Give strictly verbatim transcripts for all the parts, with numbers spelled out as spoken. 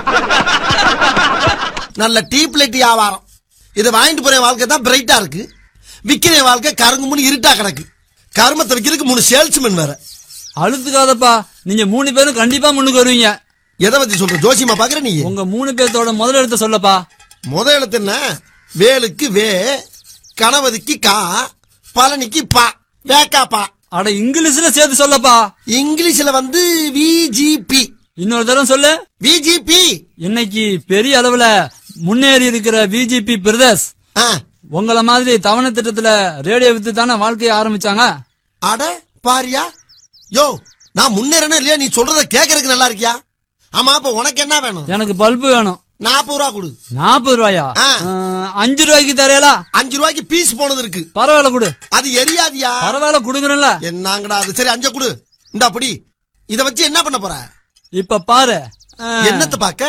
நல்ல deep light வியாபாரம். இதை வாங்கிட்டு போற வாழ்க்கை தான் பிரைட்டா இருக்கு, விக்கிற வாழ்க்கை கருங்குமுன்னு இருட்டா கிடக்கு. கருமத்தை விக்கிறதுக்கு மூணு சேல்ஸ்மேன் வேற. அழுத்துக்காதப்பா, நீங்க மூணு பேரும் கண்டிப்பா முன்னுக்கு வருவீங்க. எதை பத்தி சொல்ற ஜோசியமா பாக்குற நீ? உங்க மூணு பேர்த்தோட முதல் எழுத்த சொல்லப்பா. முதல் எழுத்து என்ன? வேலுக்கு வே, கணவதிக்கு கா, பழனிக்கு பா, வேக்கா பா. அட இங்கிலீஷ்ல சேர்த்து சொல்லப்பா. இங்கிலீஷ்ல வந்து விஜிபி. இன்னொரு தடவை சொல்லு. விஜிபி. இன்னைக்கு பெரிய அளவுல முன்னேறி இருக்கிற விஜிபி பிரதர்ஸ் உங்களை மாதிரி தவணை திட்டத்துல ரேடியோ வித்து தானே வாழ்க்கையை ஆரம்பிச்சாங்க. அட பாரியா யோ, நான் முன்னேறணும் இல்லையா? நீ சொல்றத கேக்குறதுக்கு நல்லா இருக்கியா? ஆமா, அப்ப உனக்கு என்ன வேணும்? எனக்கு பல்பு வேணும். நாற்பது ரூபா கொடு. நாற்பது ரூபாயா? அஞ்சு ரூபாய்க்கு தரையலா? அஞ்சு ரூபாய்க்கு பீஸ் போனது இருக்கு. பரவாயில்ல கொடு. அது எரியாதியா? பரவாயில்ல கொடுங்கறல. என்னங்கடா அது? சரி அஞ்ச கொடு. இந்தா அப்படி. இத வச்சு என்ன பண்ண போற? இப்ப பாரு. என்னத்த பாக்க?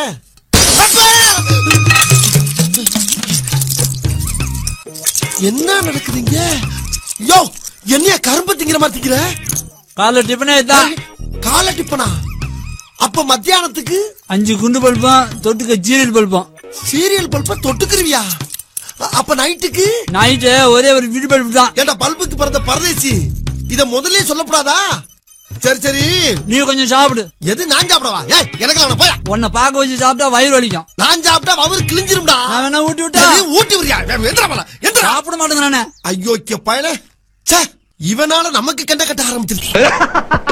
என்ன நடக்குதுங்க? யோ, என்னைய கரும்பு திங்கிற மாதிரி திங்கிற? காலை டிஃபனே தான். காலை டிஃபனா? அப்ப மத்தியானத்துக்கு அஞ்சு குண்டு பல்பம் தொட்டுக்க சீரியல் பல்பம். சீரியல் பல்ப தொட்டுக்குருவியா? அப்ப நைட்டுக்கு? நைட்டு ஒரே ஒரு வீடு பல்பு தான். ஏண்டா பல்புக்கு பிறந்த பரதேசி, இத முதல்ல சொல்லக்கூடாதா? சரி சரி, நீ கொஞ்சம் சாப்பிடு. எது? நான் சாப்பிடவா? ஏய், எனக்கு அவன போய் உன்னை பாக்க வச்சு சாப்பிட்டா வயிறு வலிக்கும். நான் சாப்பிட்டா வயிறு கிழிஞ்சிரும்டா. நான் வேணா ஊட்டி விட்டா? ஊட்டி விடுறியா? எந்திரா போல, எந்திரா. சாப்பிட மாட்டேங்கிறானே. ஐயோ பயலே, ச்சே, இவனால நமக்கு கண்ட கட்ட ஆரம்பிச்சிருச்சு.